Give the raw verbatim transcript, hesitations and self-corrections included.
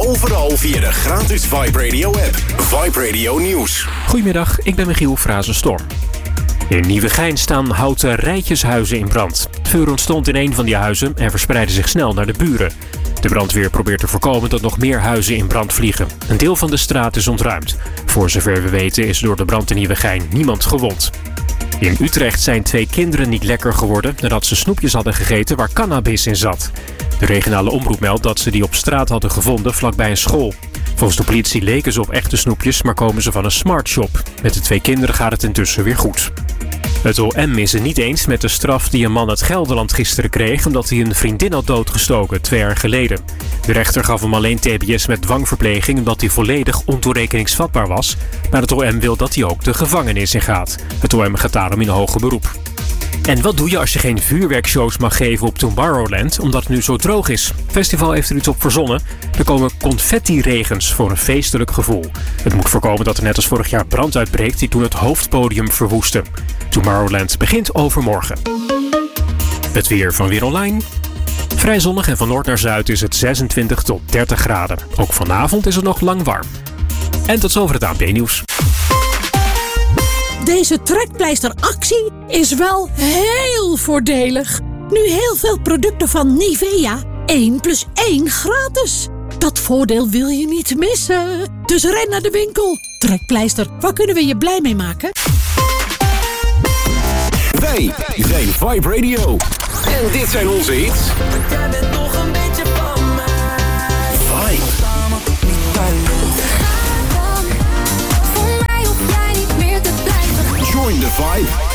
overal via de gratis Vibe Radio app. Vibe Radio Nieuws. Goedemiddag, ik ben Michiel Frazenstorm. In Nieuwegein staan houten rijtjeshuizen in brand. Vuur ontstond in een van die huizen en verspreidde zich snel naar de buren. De brandweer probeert te voorkomen dat nog meer huizen in brand vliegen. Een deel van de straat is ontruimd. Voor zover we weten is door de brand in Nieuwegein niemand gewond. In Utrecht zijn twee kinderen niet lekker geworden nadat ze snoepjes hadden gegeten waar cannabis in zat. De regionale omroep meldt dat ze die op straat hadden gevonden vlakbij een school. Volgens de politie leken ze op echte snoepjes, maar komen ze van een smartshop. Met de twee kinderen gaat het intussen weer goed. Het O M is het niet eens met de straf die een man uit Gelderland gisteren kreeg omdat hij een vriendin had doodgestoken twee jaar geleden. De rechter gaf hem alleen T B S met dwangverpleging omdat hij volledig ontoerekeningsvatbaar was. Maar het O M wil dat hij ook de gevangenis in gaat. Het O M gaat daarom in hoger beroep. En wat doe je als je geen vuurwerkshows mag geven op Tomorrowland omdat het nu zo droog is? Het festival heeft er iets op verzonnen. Er komen confetti-regens voor een feestelijk gevoel. Het moet voorkomen dat er net als vorig jaar brand uitbreekt die toen het hoofdpodium verwoestte. Tomorrowland begint overmorgen. Het weer van Weer Online. Vrij zonnig en van noord naar zuid is het zesentwintig tot dertig graden. Ook vanavond is het nog lang warm. En tot zover het A N P-nieuws. Deze trekpleisteractie is wel heel voordelig. Nu heel veel producten van Nivea. één plus één gratis. Dat voordeel wil je niet missen. Dus ren naar de winkel. Trekpleister, waar kunnen we je blij mee maken? Wij zijn Vibe Radio. En dit zijn onze hits. Jij bent nog een beetje van mij. Vibe. Voor mij hoef jij niet meer te blijven. Join the vibe.